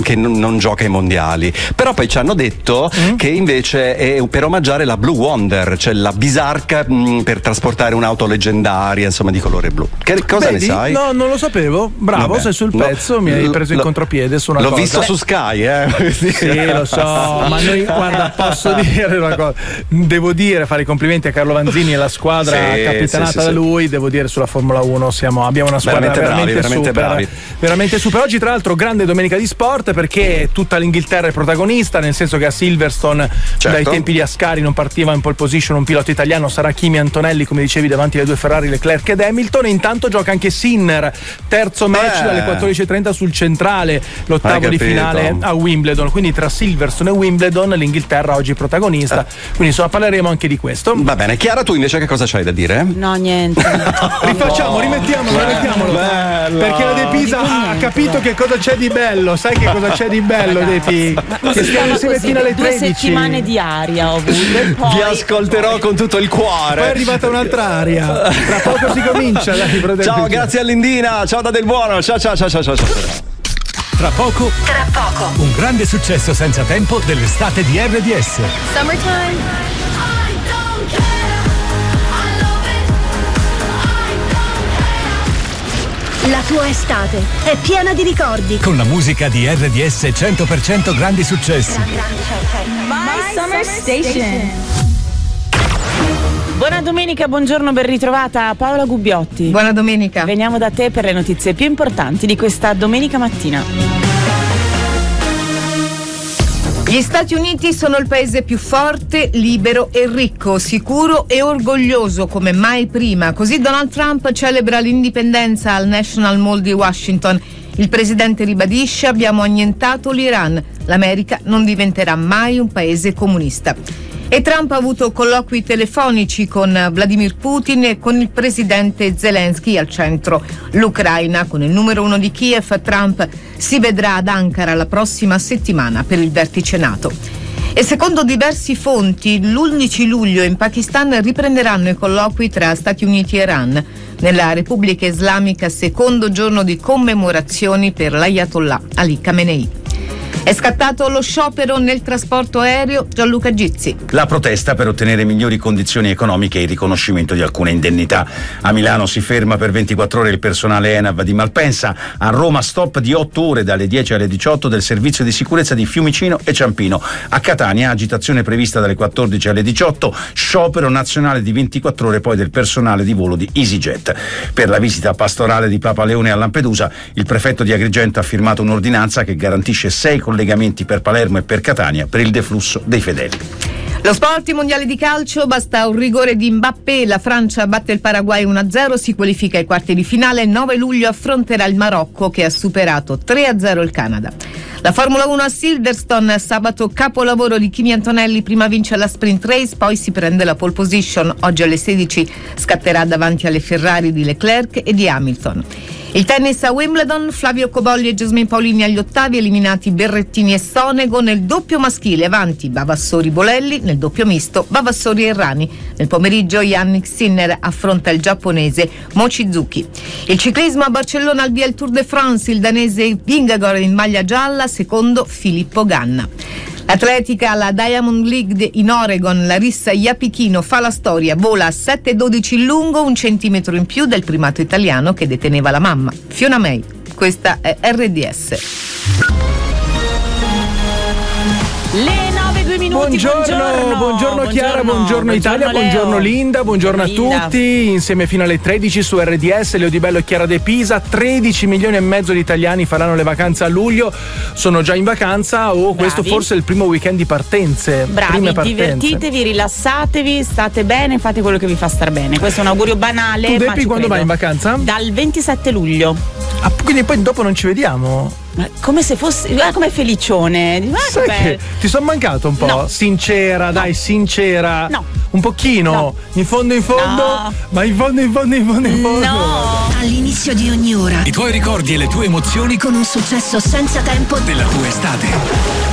che non gioca ai mondiali. Però poi ci hanno detto che invece è per omaggiare la Blue Wonder, cioè la bisarca per trasportare un'auto leggendaria, insomma, di colore blu. Che cosa ne sai? No, non lo sapevo. Bravo, sei sul pezzo, mi hai preso in contropiede su una cosa. L'ho visto su Sky, Sì, lo so, ma noi, guarda, posso dire una cosa. Devo dire, fare i complimenti a Carlo Vanzini e la squadra capitanata da lui. Devo dire, sulla Formula 1 abbiamo una squadra veramente super. Oggi, tra l'altro, grande domenica di sport, perché tutta l'Inghilterra è protagonista, nel senso che a Silverstone, dai tempi di Ascari, non partiva in pole position un pilota italiano, sarà Kimi Antonelli, come dicevi, davanti alle due Ferrari, Leclerc ed Hamilton. E intanto gioca anche Sinner, terzo match dalle 14.30 sul centrale, l'ottavo di finale a Wimbledon. Quindi tra Silverstone e Wimbledon l'Inghilterra oggi è protagonista. Quindi insomma parleremo anche di questo. Va bene, Chiara, tu invece che cosa c'hai da dire? No, niente. Rifacciamo, rimettiamolo. Perché la De Pisa ha capito che cosa c'è di bello. Sai che cosa c'è di bello, Depi? Che stiamo insieme fino alle 13. 2 settimane di aria ho avuto. Poi... Vi ascolterò con tutto il cuore. Poi è arrivata un'altra aria. Tra poco si comincia. Ciao, grazie all'Indina. Ciao da Del Buono. Ciao. Tra poco, un grande successo senza tempo dell'estate di RDS. Summertime. La tua estate è piena di ricordi. Con la musica di RDS 100% grandi successi. My Summer Station. Buona domenica, buongiorno, ben ritrovata Paola Gubbiotti. Buona domenica. Veniamo da te per le notizie più importanti di questa domenica mattina. Gli Stati Uniti sono il paese più forte, libero e ricco, sicuro e orgoglioso come mai prima. Così Donald Trump celebra l'indipendenza al National Mall di Washington. Il presidente ribadisce: abbiamo annientato l'Iran. L'America non diventerà mai un paese comunista. E Trump ha avuto colloqui telefonici con Vladimir Putin e con il presidente Zelensky. Al centro l'Ucraina. Con il numero 1 di Kiev, Trump si vedrà ad Ankara la prossima settimana per il vertice NATO. E secondo diversi fonti, l'11 luglio in Pakistan riprenderanno i colloqui tra Stati Uniti e Iran. Nella Repubblica Islamica, secondo giorno di commemorazioni per l'Ayatollah Ali Khamenei. È scattato lo sciopero nel trasporto aereo. Gianluca Gizzi. La protesta per ottenere migliori condizioni economiche e il riconoscimento di alcune indennità. A Milano si ferma per 24 ore il personale ENAV di Malpensa. A Roma stop di 8 ore dalle 10 alle 18 del servizio di sicurezza di Fiumicino e Ciampino. A Catania agitazione prevista dalle 14 alle 18, sciopero nazionale di 24 ore poi del personale di volo di EasyJet. Per la visita pastorale di Papa Leone a Lampedusa, il prefetto di Agrigento ha firmato un'ordinanza che garantisce 6 collegamenti per Palermo e per Catania per il deflusso dei fedeli. Lo sport, i mondiali di calcio, basta un rigore di Mbappé, la Francia batte il Paraguay 1-0, si qualifica ai quarti di finale. Il 9 luglio affronterà il Marocco che ha superato 3-0 il Canada. La Formula 1 a Silverstone, sabato capolavoro di Kimi Antonelli, prima vince la sprint race, poi si prende la pole position. Oggi alle 16 scatterà davanti alle Ferrari di Leclerc e di Hamilton. Il tennis a Wimbledon, Flavio Cobolli e Jasmine Paolini agli ottavi, eliminati Berrettini e Sonego. Nel doppio maschile avanti Vavassori-Bolelli, nel doppio misto Vavassori e Errani. Nel pomeriggio Yannick Sinner affronta il giapponese Mochizuki. Il ciclismo a Barcellona, al via il Tour de France, il danese Vingegaard in maglia gialla, secondo Filippo Ganna. Atletica, la Diamond League in Oregon, Larissa Iapichino fa la storia, vola a 7,12 in lungo, 1 centimetro in più del primato italiano che deteneva la mamma, Fiona May. Questa è RDS. Le 9:02 minuti. Buongiorno Chiara, buongiorno Italia, Leo. buongiorno Linda, buongiorno a tutti. Insieme fino alle 13 su RDS, Leo Di Bello e Chiara De Pisa. 13 milioni e mezzo di italiani faranno le vacanze a luglio. Sono già in vacanza o questo forse è il primo weekend di partenze. Bravi, divertitevi, rilassatevi, state bene, fate quello che vi fa star bene. Questo è un augurio banale. Tu Depi quando vai in vacanza? Dal 27 luglio. Quindi poi dopo non ci vediamo? Come se fosse, come felicione. Sai che ti sono mancato un po'? No. Sincera, no. Dai, sincera. No. Un pochino. No. In fondo. No. Ma in fondo. No. All'inizio di ogni ora. I tuoi ricordi e le tue emozioni Con un successo senza tempo della tua estate.